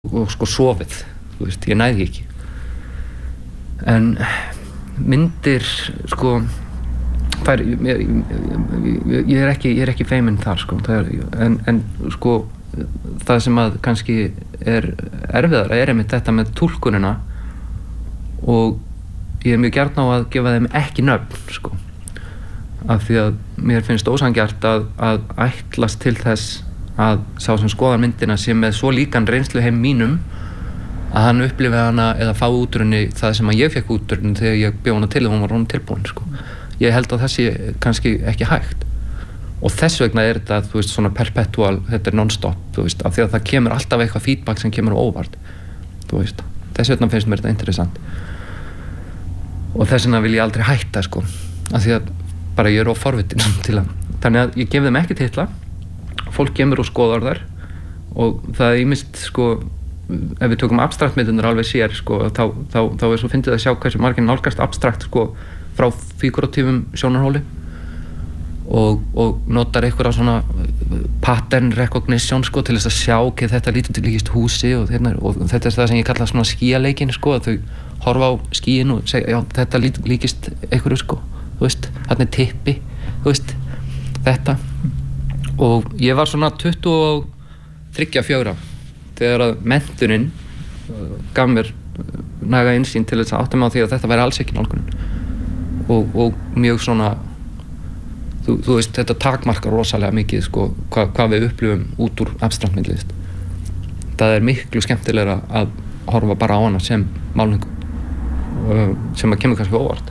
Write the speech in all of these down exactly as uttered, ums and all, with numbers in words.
og sko sofið, þú veist, ég næði ekki en myndir sko þær, ég, ég, ég er ekki ég er ekki feiminn þar sko er, en, en sko það sem að kannski er erfiðara er einmitt þetta með túlkunina og ég er mjög gjarn á að gefa þeim ekki nöfn sko af því að mér finnst ósanngjarnt að, að ætlast til þess að sá sem skoðar myndina sé með svo líkan reynslu heim mínum að hann upplifi hana eða fá út úr henni það sem að ég fekk út úr henni þegar ég bjó hana til og hún var hún tilbúin sko. Ég held að það sé kannski ekki hægt og þess vegna er þetta þú veist svona perpetual, þetta er non-stop þú veist, af því að það kemur alltaf eitthvað feedback sem kemur óvart þú veist, þess vegna finnst mér þetta interessant og þess vegna vil ég aldrei hætta sko, af því að bara ég er óforvitin til að, þannig að ég gef þeim ekki titla fólk kemur og skoðar þær og það er ýmist sko ef við tökum abstrakt myndirnar alveg sér sko þá, þá, þá er svo fyndið að sjá hversu margir nálgast abstrakt sko frá figuratífum sjónarhóli og, og notar einhverja svona pattern recognition sko til þess að sjá hvað þetta lítur líkist húsi og, hérna, og þetta er það sem ég kalla svona skíaleikin sko að þau horfa á skíin og segja já þetta lítur líkist einhverju sko þú veist, þarna er tippi þú veist, þetta og ég var svona tuttugu og þriggja fjögurra þegar að menntunin gaf mér næga innsýn til þess að átta mig á því að þetta væri alls ekki nálgunin og, og mjög svona þú, þú veist þetta takmarkar rosalega mikið sko hva, hvað við upplifum út úr abstrakt myndlist það er miklu skemmtilegra að horfa bara á hana sem málningu sem að kemur kannski óvart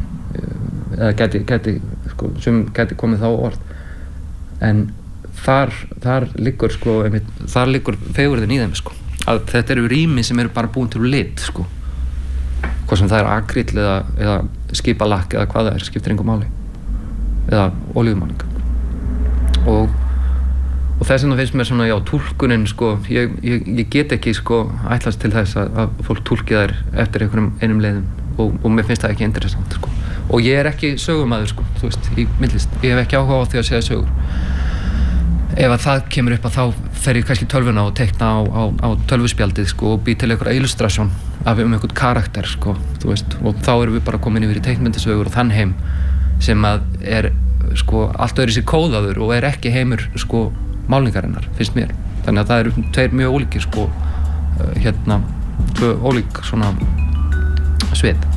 eða geti, geti sko, sem geti komið þá óvart en þar, þar liggur sko einmitt, þar liggur fegurðin í þeim sko að þetta eru rými sem eru bara búin til lit sko hvað sem það er akryl eða, eða skipalakk eða hvað það er, skiptir engu máli eða olíumáling og, og þess vegna finnst mér svona já, túlkunin sko ég, ég, ég get ekki sko ætlast til þess að, að fólk túlki þær eftir einhverjum einum leiðum og, og mér finnst það ekki interessant sko og ég er ekki sögumaður sko, þú veist, í myndlist ég hef ekki áhuga á því að segja sögur ef að það kemur upp að þá fer ég kannski tölvuna og teikna á, á, á tölvuspjaldið sko og bý til einhverja illustrasjón af um einhvern karakter sko, þú veist og þá erum við bara komin yfir í teiknmyndasögur og þann heim sem að er sko allt öðru sér kóðaður og er ekki heimur sko málningarinnar, finnst mér þannig að það eru tveir mjög ólíkir sko hérna, tvö ólík svona svið